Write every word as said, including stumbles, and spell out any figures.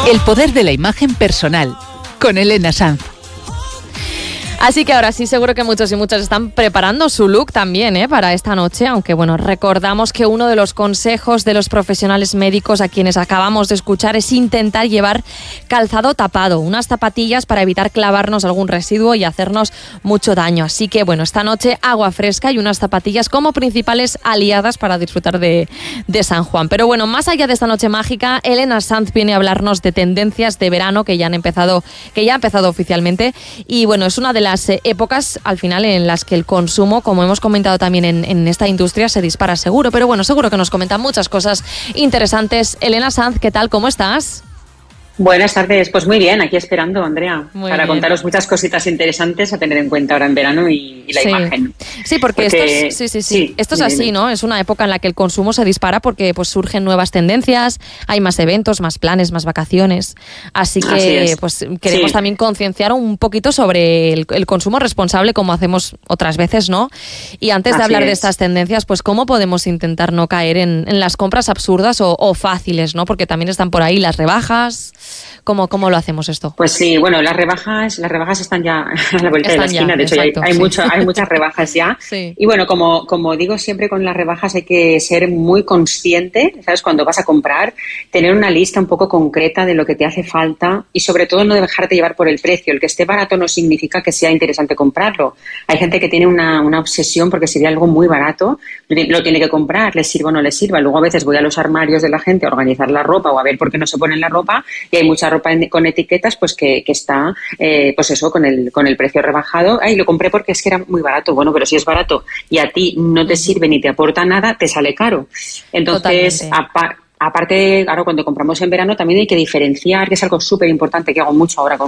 El poder de la imagen personal, con Elena Sanz. Así que ahora sí, seguro que muchos y muchas están preparando su look también, ¿eh? Para esta noche, aunque bueno, recordamos que uno de los consejos de los profesionales médicos a quienes acabamos de escuchar es intentar llevar calzado tapado, unas zapatillas para evitar clavarnos algún residuo y hacernos mucho daño. Así que bueno, esta noche agua fresca y unas zapatillas como principales aliadas para disfrutar de, de San Juan. Pero bueno, más allá de esta noche mágica, Elena Sanz viene a hablarnos de tendencias de verano que ya han empezado, que ya ha empezado oficialmente, y bueno, es una de las las épocas al final en las que el consumo, como hemos comentado también en, en esta industria, se dispara seguro. Pero bueno, seguro que nos comentan muchas cosas interesantes. Elena Sanz, ¿qué tal? ¿Cómo estás? Buenas tardes, pues muy bien, aquí esperando, Andrea, muy para bien. Contaros muchas cositas interesantes a tener en cuenta ahora en verano y, y la sí. imagen. Sí, porque, porque esto es, sí, sí, sí. Sí, esto es así, bien. ¿no? Es una época en la que el consumo se dispara porque pues surgen nuevas tendencias, hay más eventos, más planes, más vacaciones. Así que así pues queremos sí. también concienciar un poquito sobre el, el consumo responsable, como hacemos otras veces, ¿no? Y antes de así hablar es. de estas tendencias, pues cómo podemos intentar no caer en, en las compras absurdas o, o fáciles, ¿no? Porque también están por ahí las rebajas. ¿Cómo, ¿Cómo lo hacemos esto? Pues sí, bueno, las rebajas las rebajas están ya a la vuelta están de la esquina, ya, de hecho exacto, hay, hay, sí. mucho, hay muchas rebajas ya. Sí. Y bueno, como, como digo siempre con las rebajas hay que ser muy consciente, ¿sabes? Cuando vas a comprar, tener una lista un poco concreta de lo que te hace falta y sobre todo no dejarte llevar por el precio. El que esté barato no significa que sea interesante comprarlo. Hay gente que tiene una, una obsesión porque si ve algo muy barato, lo tiene que comprar, le sirva o no le sirva. Luego a veces voy a los armarios de la gente a organizar la ropa o a ver por qué no se ponen la ropa y hay mucha ropa con etiquetas pues que, que está eh, pues eso con el con el precio rebajado. Ay, lo compré porque es que era muy barato. Bueno, pero si es barato y a ti no te sirve ni te aporta nada, te sale caro. Entonces, aparte, ahora cuando compramos en verano también hay que diferenciar, que es algo súper importante que hago mucho ahora con